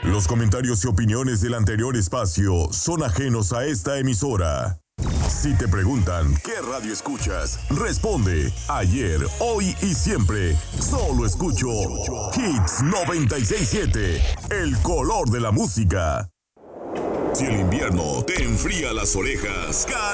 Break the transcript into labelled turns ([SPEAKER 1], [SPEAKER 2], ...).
[SPEAKER 1] Los comentarios y opiniones del anterior espacio son ajenos a esta emisora. Si te preguntan qué radio escuchas, responde ayer, hoy y siempre. Solo escucho Hits 96.7, el color de la música. Si el invierno te enfría las orejas,